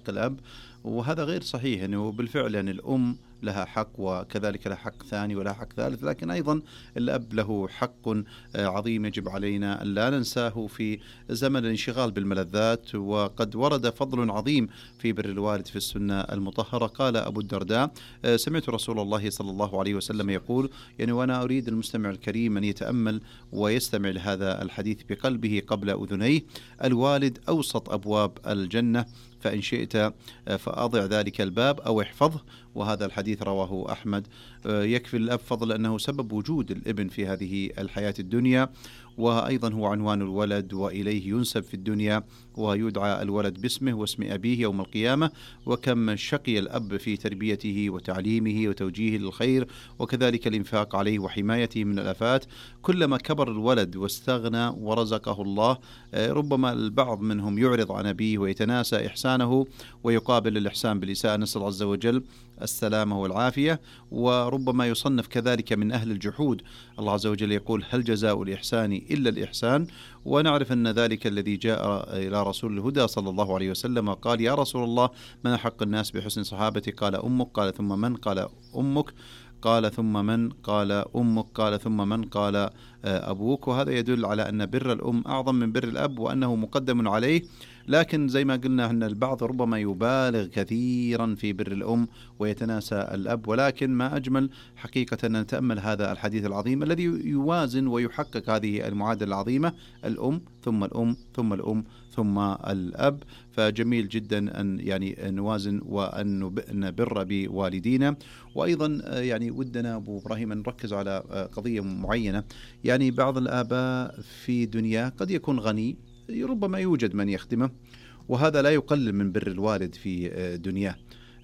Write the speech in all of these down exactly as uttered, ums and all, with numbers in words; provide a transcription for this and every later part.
حق الأب، وهذا غير صحيح. يعني بالفعل يعني الأم لها حق وكذلك لها حق ثاني ولها حق ثالث، لكن أيضا الأب له حق عظيم يجب علينا أن لا ننساه في زمن الانشغال بالملذات. وقد ورد فضل عظيم في بر الوالد في السنة المطهرة. قال أبو الدرداء: سمعت رسول الله صلى الله عليه وسلم يقول، يعني وأنا أريد المستمع الكريم أن يتأمل ويستمع لهذا الحديث بقلبه قبل أذنيه: الوالد أوسط أبواب الجنة، فإن شئت فأضع ذلك الباب أو احفظه. وهذا الحديث رواه أحمد. يكفي الأب فضل أنه سبب وجود الابن في هذه الحياة الدنيا، وأيضا هو عنوان الولد وإليه ينسب في الدنيا، ويدعى الولد باسمه واسم أبيه يوم القيامة. وكم شقي الأب في تربيته وتعليمه وتوجيهه للخير، وكذلك الإنفاق عليه وحمايته من الآفات. كلما كبر الولد واستغنى ورزقه الله، ربما البعض منهم يعرض عن أبيه ويتناسى إحسانه ويقابل الإحسان بالإساءة، نسأل عز وجل السلامة والعافية. وربما يصنف كذلك من أهل الجحود. الله عز وجل يقول: هل جزاء الإحسان إلا الإحسان؟ ونعرف أن ذلك الذي جاء إلى رسول الهدى صلى الله عليه وسلم قال: يا رسول الله، من حق الناس بحسن صحابتي؟ قال: أمك. قال: ثم من؟ قال: أمك. قال: ثم من؟ قال: أمك. قال: ثم من؟ قال: أبوك. وهذا يدل على أن بر الأم أعظم من بر الأب وأنه مقدم عليه. لكن زي ما قلنا أن البعض ربما يبالغ كثيرا في بر الأم ويتناسى الأب، ولكن ما أجمل حقيقة أن نتأمل هذا الحديث العظيم الذي يوازن ويحقق هذه المعادلة العظيمة: الأم ثم الأم ثم الأم ثم الأب. فجميل جدا أن يعني نوازن وأن نبر بوالدينا. وأيضا يعني ودنا أبو إبراهيم أن نركز على قضية معينة. يعني بعض الآباء في دنيا قد يكون غني، ربما يوجد من يخدمه، وهذا لا يقلل من بر الوالد في دنياه.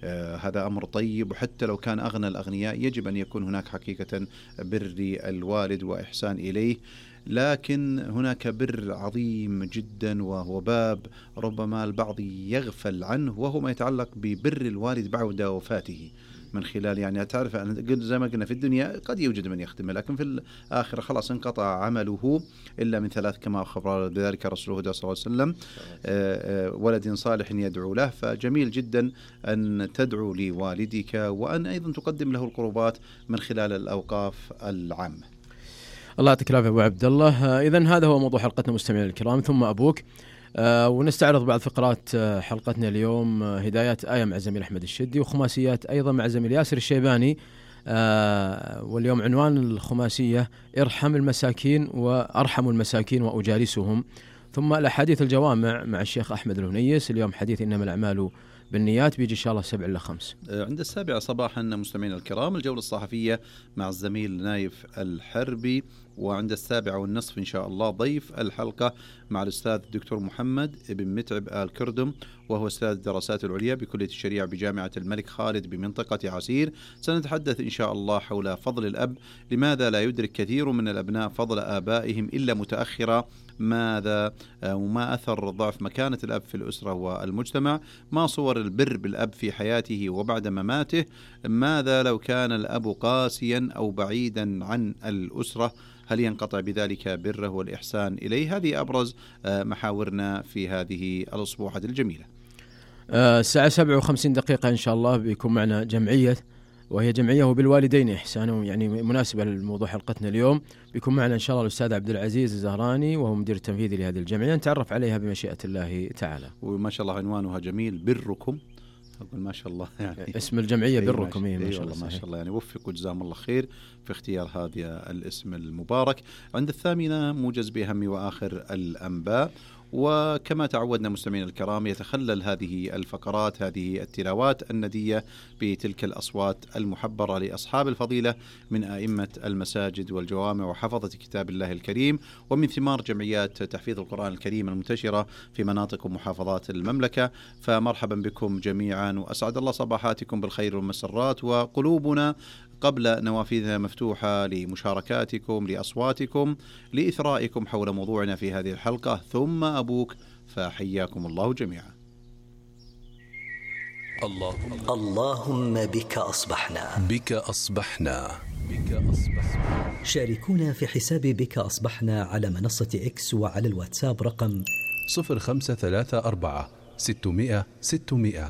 هذا أمر طيب، وحتى لو كان أغنى الأغنياء يجب أن يكون هناك حقيقة بر الوالد وإحسان إليه. لكن هناك بر عظيم جدا، وهو باب ربما البعض يغفل عنه، وهو ما يتعلق ببر الوالد بعد وفاته، من خلال يعني تعرف زي ما قلنا في الدنيا قد يوجد من يخدمه، لكن في الآخرة خلاص انقطع عمله إلا من ثلاث كما أخبر بذلك رسول الله صلى الله عليه وسلم: ولد صالح يدعو له. فجميل جدا أن تدعو لوالدك، وأن أيضا تقدم له القربات من خلال الأوقاف العامة. الله يعطيك العافية أبو عبد الله. إذن هذا هو موضوع حلقتنا مستمعينا الكرام، ثم أبوك. آه ونستعرض بعض فقرات آه حلقتنا اليوم: آه هدايات آية مع زميل أحمد الشدي، وخماسيات أيضا مع زميل ياسر الشيباني. آه واليوم عنوان الخماسية: ارحم المساكين وأرحم المساكين وأجالسهم. ثم الأحاديث الجوامع مع الشيخ أحمد الهنيس. اليوم حديث إنما الأعمال بالنيات، بيجي إن شاء الله سبع إلى خمس. عند السابعة صباحا مستمعينا الكرام الجولة الصحفية مع الزميل نايف الحربي. وعند السابعة والنصف إن شاء الله ضيف الحلقة مع الأستاذ الدكتور محمد بن متعب آل كردم، وهو أستاذ الدراسات العليا بكلية الشريعة بجامعة الملك خالد بمنطقة عسير. سنتحدث إن شاء الله حول فضل الأب. لماذا لا يدرك كثير من الأبناء فضل آبائهم إلا متأخرا؟ ماذا وما أثر ضعف مكانة الأب في الأسرة والمجتمع؟ ما صور البر بالأب في حياته وبعد مماته؟ ماذا لو كان الأب قاسيا أو بعيدا عن الأسرة؟ هل ينقطع بذلك بره والإحسان إليه؟ هذه أبرز محاورنا في هذه الأسبوعة الجميلة. الساعة سبعة وخمسين دقيقة إن شاء الله بيكون معنا جمعية، وهي جمعية وبالوالدين إحسانهم، يعني مناسبة للموضوع حلقتنا اليوم. بيكون معنا إن شاء الله الأستاذ عبد العزيز الزهراني، وهو مدير التنفيذي لهذه الجمعية، نتعرف عليها بمشيئة الله تعالى. وما شاء الله عنوانها جميل: بركم. أقول ما شاء الله، يعني اسم الجمعية بركم. إيه ما شاء الله، ما شاء الله، يعني وفقوا جزاهم الله خير في اختيار هذا الاسم المبارك. عند الثامنة موجز بأهم وآخر الأنباء. وكما تعودنا مستمعينا الكرام يتخلل هذه الفقرات هذه التلاوات الندية بتلك الأصوات المحبرة لأصحاب الفضيلة من أئمة المساجد والجوامع وحفظة كتاب الله الكريم، ومن ثمار جمعيات تحفيظ القرآن الكريم المنتشرة في مناطق ومحافظات المملكة. فمرحبا بكم جميعا، وأسعد الله صباحاتكم بالخير والمسرات، وقلوبنا قبل نوافذها مفتوحة لمشاركاتكم، لأصواتكم، لإثرائكم حول موضوعنا في هذه الحلقة. ثم أبوك، فحياكم الله جميعا. اللهم اللهم بك أصبحنا بك أصبحنا بك أصبحنا. شاركونا في حساب بك أصبحنا على منصة إكس وعلى الواتساب رقم صفر خمسة ثلاثة أربعة ستمائة ستمائة.